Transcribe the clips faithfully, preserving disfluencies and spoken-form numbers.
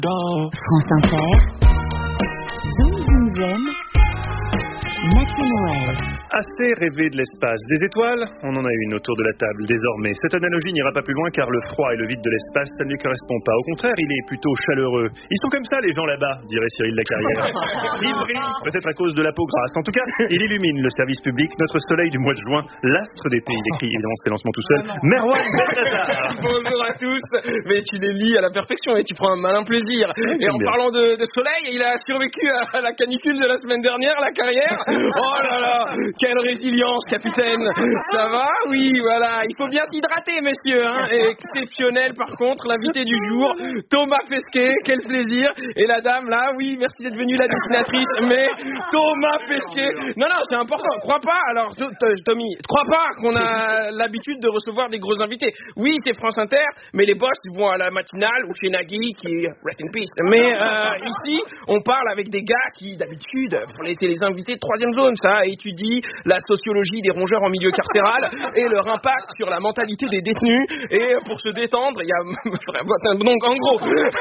France Inter, Zoom Zoom Zoom, Mathieu Noël. Assez rêvé de l'espace. Des étoiles, on en a une autour de la table désormais. Cette analogie n'ira pas plus loin car le froid et le vide de l'espace, ça ne lui correspond pas. Au contraire, il est plutôt chaleureux. Ils sont comme ça les gens là-bas, dirait Cyril Lacarrière. Il brille, peut-être à cause de la peau grasse. En tout cas, il illumine le service public, notre soleil du mois de juin, l'astre d'été. Il écrit évidemment ses lancements tout seul. Merwan Benatar. Bonjour à tous. Mais tu les lis à la perfection et tu prends un malin plaisir. Et en bien. parlant de, de soleil, il a survécu à la canicule de la semaine dernière, la carrière. Oh là là, quelle résilience, capitaine. Ça va? Oui, voilà. Il faut bien s'hydrater, messieurs. Hein. Exceptionnel, par contre, l'invité du jour, Thomas Pesquet. Quel plaisir. Et la dame, là, oui, merci d'être venue, la dessinatrice. Mais Thomas Pesquet. Non, non, c'est important. Crois pas, alors, Tommy, crois pas qu'on a l'habitude de recevoir des gros invités. Oui, c'est France Inter, mais les boss, ils vont à la matinale ou chez Nagui, qui, rest in peace. Mais euh, ici, on parle avec des gars qui, d'habitude, c'est les invités de troisième zone, ça, étudie la sociologie des rongeurs en milieu carcéral et leur impact sur la mentalité des détenus. Et pour se détendre, il y a... Donc, en gros,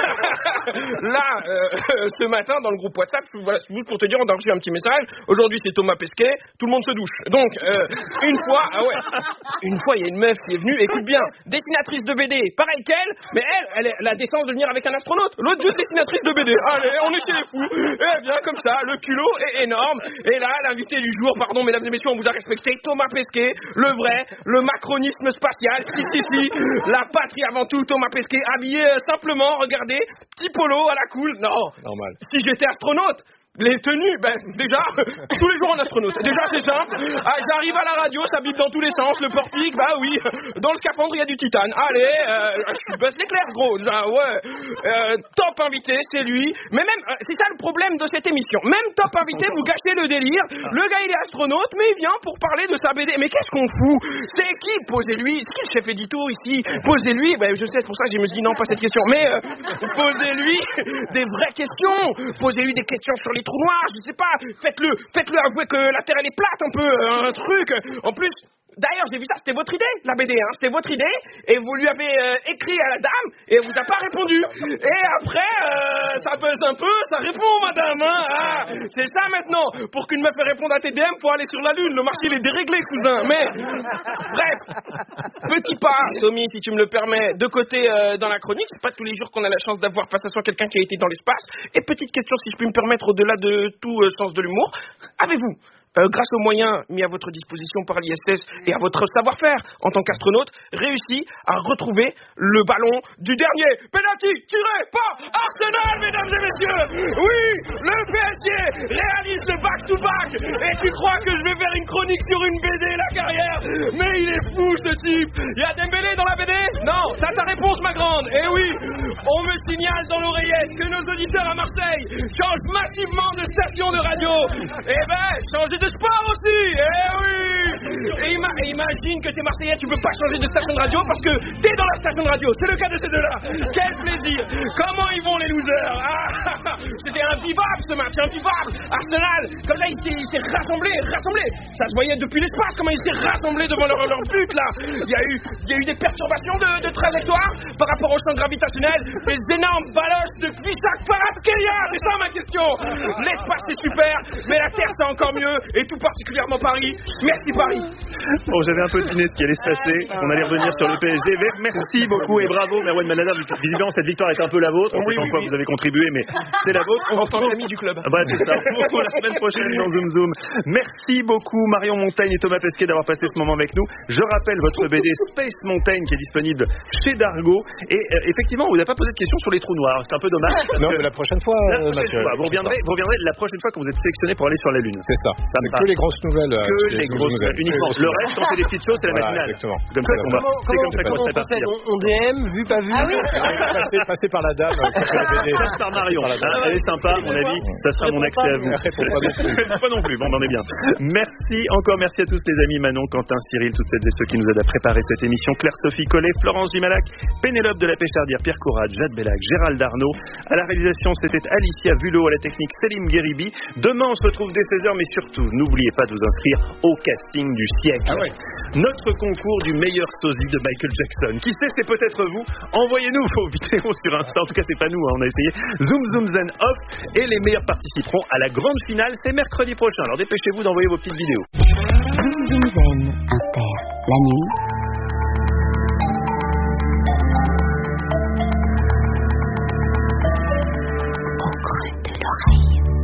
là, euh, ce matin, dans le groupe WhatsApp, voilà, juste pour te dire, on a reçu un petit message. Aujourd'hui, c'est Thomas Pesquet, tout le monde se douche. Donc, euh, une fois, ah ouais, une fois, il y a une meuf qui est venue, écoute bien, dessinatrice de B D, pareil qu'elle, mais elle, elle, elle a la décence de venir avec un astronaute. L'autre, juste dessinatrice de B D. Allez, on est chez les fous. Et elle vient comme ça, le culot est énorme. Et là, l'invité du jour, pardon, mesdames et messieurs, on vous a respecté, Thomas Pesquet, le vrai, le macronisme spatial, si, si, si, la patrie avant tout, Thomas Pesquet, habillé euh, simplement, regardez, petit polo à la cool. Non, normal. Si j'étais astronaute, les tenues, ben déjà, tous les jours en astronaute. Déjà c'est simple. Ah, j'arrive à la radio, ça bip dans tous les sens. Le portique, bah oui. Dans le scaphandre, il y a du titane. Allez, euh, je baisse l'éclair, gros. Ah, ouais. Euh, top invité, c'est lui. Mais même, euh, c'est ça le problème de cette émission. Même top invité, vous gâchez le délire. Le gars, il est astronaute, mais il vient pour parler de sa B D. Mais qu'est-ce qu'on fout? C'est qui? Posez-lui. C'est qui le chef édito ici? Posez-lui. Ben, je sais, c'est pour ça que je me dis non, pas cette question. Mais euh, posez-lui des vraies questions. Posez-lui des questions sur les trous noirs, je sais pas, faites-le, faites-le avouer que la Terre elle est plate un peu, un truc, en plus, d'ailleurs j'ai vu ça, c'était votre idée, la B D, hein, c'était votre idée, et vous lui avez euh, écrit à la dame, et elle vous a pas répondu, et après, euh, ça pèse un peu, ça répond madame, hein, ah, c'est ça maintenant, pour qu'une meuf réponde à tes D M, faut aller sur la lune, le marché il est déréglé cousin, mais, bref, petit pas, Tommy, si tu me le permets, de côté euh, dans la chronique, c'est pas tous les jours qu'on a la chance d'avoir face à soi quelqu'un qui a été dans l'espace, et petite question si je puis me permettre, au-delà de tout euh, sens de l'humour, avez-vous Euh, grâce aux moyens mis à votre disposition par l'I S S et à votre savoir-faire en tant qu'astronaute, réussi à retrouver le ballon du dernier penalty tiré par Arsenal, mesdames et messieurs. Oui, le P S G réalise le back-to-back. Et tu crois que je vais faire une chronique sur une B D, la carrière? Mais il est fou, ce type. Il y a Dembélé dans la B D? Non, t'as ta réponse, ma grande. Et oui, on me signale dans l'oreillette que nos auditeurs à Marseille changent massivement de station de radio. Eh ben, changez de sport aussi. Eh oui. Et ima- imagine que t'es Marseillais, tu peux pas changer de station de radio parce que t'es dans la station de radio. C'est le cas de ces deux-là. Quel plaisir. Comment ils vont les losers? Ah, c'était invivable ce match, invivable. Arsenal, comme ça, ils s'est, ils s'est rassemblés, rassemblés. Ça se voyait depuis l'espace comment ils s'est rassemblés devant leur, leur but là. Il y a eu, il y a eu des perturbations de, de trajectoire par rapport au champ gravitationnel. Des énormes baloches de Fissac-Kvaratskhelia. C'est ça ma question. L'espace c'est super, mais la Terre c'est encore mieux. Et tout particulièrement Paris. Merci Paris. Bon, j'avais un peu deviné ce qui allait se passer. On allait revenir sur le P S G. Merci beaucoup et bravo, Merwan Benatar. Visiblement, cette victoire est un peu la vôtre. On sait pas en quoi vous avez contribué, mais c'est la vôtre. On entend l'ami du club. Ah bah, c'est ça. Pour la semaine prochaine dans Zoom Zoom. Merci beaucoup, Marion Montaigne et Thomas Pesquet, d'avoir passé ce moment avec nous. Je rappelle votre B D Space Mountain qui est disponible chez Dargo. Et euh, effectivement, on vous a pas posé de questions sur les trous noirs. C'est un peu dommage. Non, que... mais la prochaine fois, la prochaine Mathieu, fois. Vous reviendrez, vous reviendrez la prochaine fois quand vous êtes sélectionné pour aller sur la Lune. C'est ça. ça c'est que les grosses nouvelles. Que les, les grosses nouvelles. Uniquement. Le reste, quand c'est des petites choses, c'est la voilà, matinale. Exactement. Comme ça qu'on va. Comment, c'est comme ça qu'on va se répartir. On, on D M, vu pas vu. Ah oui. passer, passer par la dame. Passe par Marion. Ah, elle est sympa, à mon avis. Ça sera mon accès à vous. Pas non plus. Bon, on est bien. Merci encore. Merci à tous les amis. Manon, Quentin, Cyril, toutes celles et ceux qui nous aident à préparer cette émission. Claire-Sophie Collet, Florence Gimalac, Pénélope de la Péchardière, Pierre Courade, Jade Bellac, Gérald Darnaud. À la réalisation, c'était Alicia Vulot. À la technique Selim Gueribi. Demain, on se retrouve dès seize heures, mais surtout, n'oubliez pas de vous inscrire au casting du siècle. Ah ouais. Notre concours du meilleur sosie de Michael Jackson. Qui sait, c'est peut-être vous. Envoyez-nous vos vidéos sur Insta. En tout cas, c'est pas nous, hein, on a essayé. Zoom Zoom Zen Off. Et les meilleurs participeront à la grande finale. C'est mercredi prochain. Alors dépêchez-vous d'envoyer vos petites vidéos. Zoom Zoom Zen Inter, la nuit.